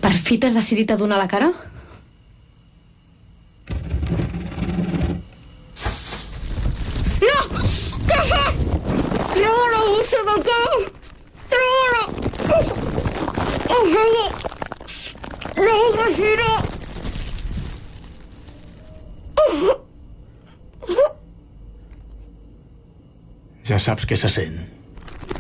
Per fi t'has decidit a donar la cara? No! Què fas? Treu la bossa del cap! Treu-la! Ofega! No ho respira! Ja saps què se sent.